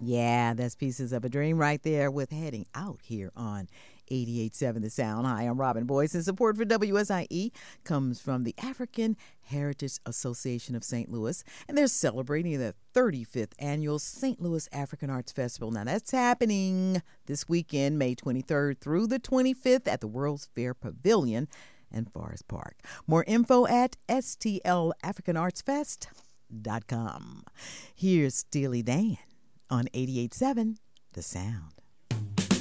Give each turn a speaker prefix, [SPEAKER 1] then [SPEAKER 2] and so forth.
[SPEAKER 1] Yeah, that's Pieces of a Dream right there with Heading Out here on 88.7 The Sound. Hi, I'm Robin Boyce, and support for WSIE comes from the African Heritage Association of St. Louis, and they're celebrating the 35th annual St. Louis African Arts Festival. Now, that's happening this weekend, May 23rd through the 25th at the World's Fair Pavilion in Forest Park. More info at stlafricanartsfest.com. Here's Steely Dan on 88.7 The Sound.